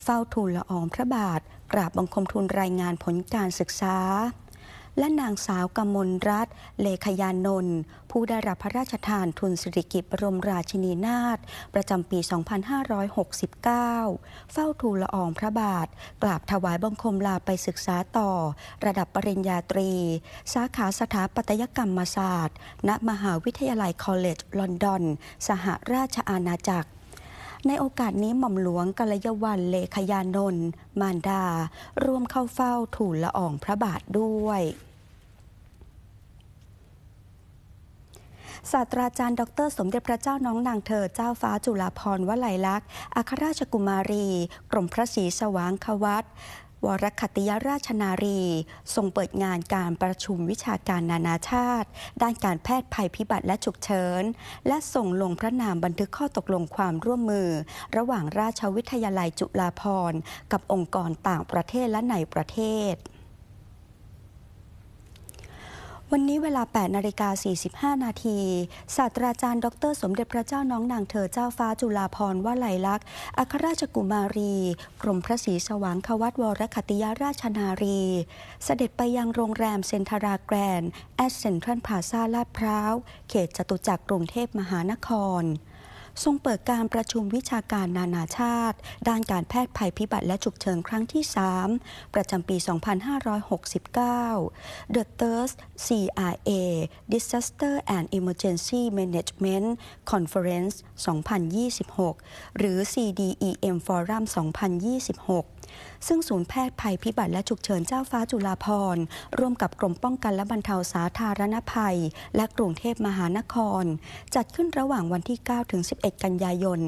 เฝ้าทูลละอองพระบาทกราบบังคมทูลรายงานผลการศึกษาและนางสาวกมลรัตน์เลขยานนท์ผู้ได้รับพระราชทานทุนสิริกิติ์บรมราชินีนาถประจำปี 2569 เฝ้าทูลละอองพระบาทกราบถวายบังคมลาไปศึกษาต่อระดับปริญญาตรีสาขาสถาปัตยกรรมศาสตร์ณมหาวิทยาลัยคอลเลจลอนดอนสหราชอาณาจักรในโอกาสนี้หม่อมหลวงกัลยวรรณเลขยานนท์มารดาร่วมเข้าเฝ้าทูลละอองพระบาทด้วยศาสตราจารย์ดร.สมเด็จพระเจ้าน้องนางเธอเจ้าฟ้าจุฬาภรณ์วลัยลักษณ์อัครราชกุมารีกรมพระศรีสว่างควัตรวรคัตติยราชนารีทรงเปิดงานการประชุมวิชาการนานาชาติด้านการแพทย์ภัยพิบัติและฉุกเฉินและส่งลงพระนามบันทึกข้อตกลงความร่วมมือระหว่างราชวิทยาลัยจุฬาภรณ์กับองค์กรต่างประเทศและในประเทศวันนี้เวลา 8:45 นาทีศาสตราจารย์ดร.สมเด็จพระเจ้าน้องนางเธอเจ้าฟ้าจุฬาภรณ์วลัยลักษณ์อัครราชกุมารีกรมพระศรีสว่างควัตรวรคัตติยราชนารีเสด็จไปยังโรงแรมเซ็นทราแกรนด์แอดเซ็นทรัลพลาซ่าลาดพร้าวเขตจตุจักรกรุงเทพมหานครทรงเปิดการประชุมวิชาการนานาชาติด้านการแพทย์ภัยพิบัติและฉุกเฉินครั้งที่ 3 ประจำปี 2569 The Third CIA Disaster and Emergency Management Conference 2026 หรือ CDEM Forum 2026ซึ่งศูนย์แพทย์ภัยพิบัติและฉุกเฉินเจ้าฟ้าจุฬาภรณ์ร่วมกับกรมป้องกันและบรรเทาสาธารณภัยและกรุงเทพมหานครจัดขึ้นระหว่างวันที่ 9-11 กันยายน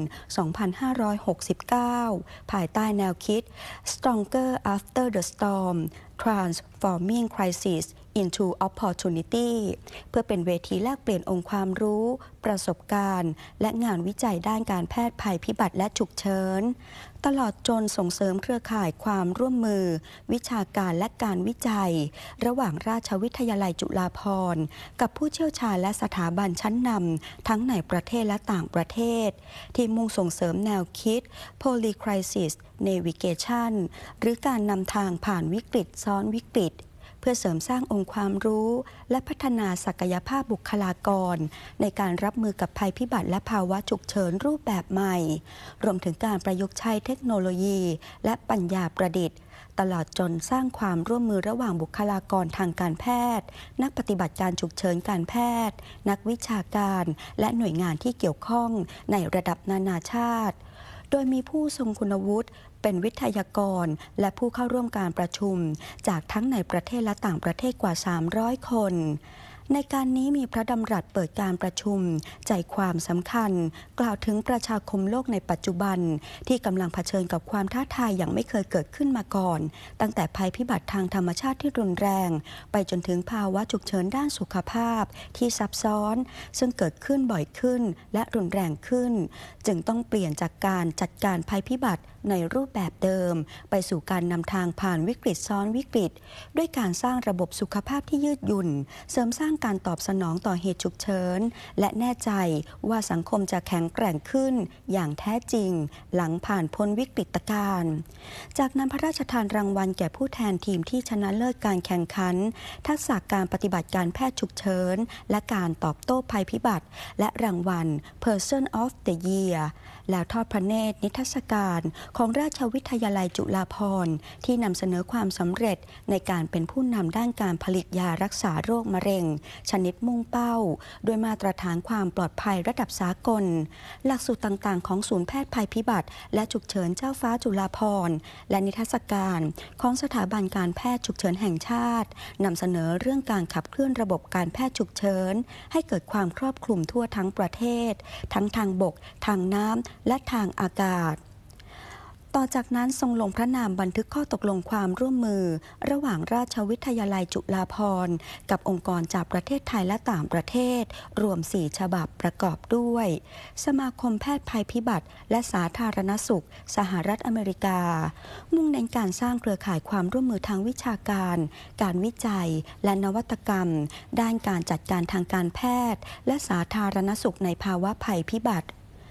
2569 ภายใต้แนวคิด Stronger After the Storm Transforming Crisis into Opportunity เพื่อเป็นเวทีแลกเปลี่ยนองค์ความรู้ประสบการณ์และงานวิจัยด้านการแพทย์ภัยพิบัติและฉุกเฉินตลอดจนส่งเสริมเครือข่ายความร่วมมือวิชาการและการวิจัยระหว่างราชวิทยาลัยจุฬาภรณ์กับผู้เชี่ยวชาญและสถาบันชั้นนำทั้งในประเทศและต่างประเทศที่มุ่งส่งเสริมแนวคิด Polycrisis Navigation หรือการนำทางผ่านวิกฤตซ้อนวิกฤตเพื่อเสริมสร้างองค์ความรู้และพัฒนาศักยภาพบุคลากรในการรับมือกับภัยพิบัติและภาวะฉุกเฉินรูปแบบใหม่รวมถึงการประยุกต์ใช้เทคโนโลยีและปัญญาประดิษฐ์ตลอดจนสร้างความร่วมมือระหว่างบุคลากรทางการแพทย์นักปฏิบัติการฉุกเฉินการแพทย์นักวิชาการและหน่วยงานที่เกี่ยวข้องในระดับนานาชาติโดยมีผู้ทรงคุณวุฒิเป็นวิทยากรและผู้เข้าร่วมการประชุมจากทั้งในประเทศและต่างประเทศกว่า 300 คนในการนี้มีพระดำรัสเปิดการประชุมใจความสำคัญกล่าวถึงประชาคมโลกในปัจจุบันที่กำลังเผชิญกับความท้าทายอย่างไม่เคยเกิดขึ้นมาก่อนตั้งแต่ภัยพิบัติทางธรรมชาติที่รุนแรงไปจนถึงภาวะฉุกเฉินด้านสุขภาพที่ซับซ้อนซึ่งเกิดขึ้นบ่อยขึ้นและรุนแรงขึ้นจึงต้องเปลี่ยนจากการจัดการภัยพิบัติในรูปแบบเดิมไปสู่การนำทางผ่านวิกฤตซ้อนวิกฤตด้วยการสร้างระบบสุขภาพที่ยืดหยุ่นเสริมสร้างการตอบสนองต่อเหตุฉุกเฉินและแน่ใจว่าสังคมจะแข็งแกร่งขึ้นอย่างแท้จริงหลังผ่านพ้นวิกฤตการณ์จากนั้นพระราชทานรางวัลแก่ผู้แทนทีมที่ชนะเลิศการแข่งขันทักษะการปฏิบัติการแพทย์ฉุกเฉินและการตอบโต้ภัยพิบัติและรางวัล Person of the Year แล้วทอดพระเนตรนิทรรศการของราชวิทยาลัยจุฬาภรณ์ที่นำเสนอความสำเร็จในการเป็นผู้นำด้านการผลิตยารักษาโรคมะเร็งชนิดมุ่งเป้าโดยมาตรฐานความปลอดภัยระดับสากลหลักสูตรต่างๆของศูนย์แพทย์ภัยพิบัติและฉุกเฉินเจ้าฟ้าจุฬาภรณ์และนิทรรศการของสถาบันการแพทย์ฉุกเฉินแห่งชาตินำเสนอเรื่องการขับเคลื่อนระบบการแพทย์ฉุกเฉินให้เกิดความครอบคลุมทั่วทั้งประเทศทั้งทางบกทางน้ำและทางอากาศต่อจากนั้นทรงลงพระนามบันทึกข้อตกลงความร่วมมือระหว่างราชวิทยาลัยจุฬาภรณ์กับองค์กรจากประเทศไทยและต่างประเทศรวม 4 ฉบับประกอบด้วยสมาคมแพทย์ภัยพิบัติและสาธารณสุขสหรัฐอเมริกามุ่งเน้นการสร้างเครือข่ายความร่วมมือทางวิชาการการวิจัยและนวัตกรรมด้านการจัดการทางการแพทย์และสาธารณสุขในภาวะภัยพิบัติ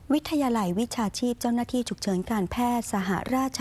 วิทยาลัยวิชาชีพเจ้าหน้าที่ฉุกเฉินการแพทย์สหราช